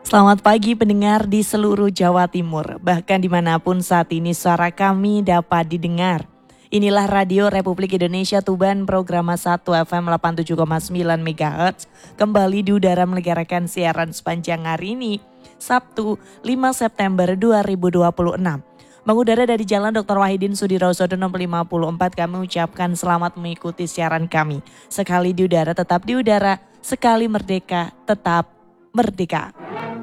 Selamat pagi pendengar di seluruh Jawa Timur, bahkan dimanapun saat ini suara kami dapat didengar. Inilah Radio Republik Indonesia Tuban, program 1 FM 87,9 MHz, kembali di udara menyelenggarakan siaran sepanjang hari ini, Sabtu 5 September 2026. Mengudara dari Jalan Dr. Wahidin Sudirosodo nomor 54, kami ucapkan selamat mengikuti siaran kami. Sekali di udara tetap di udara, sekali merdeka tetap merdeka.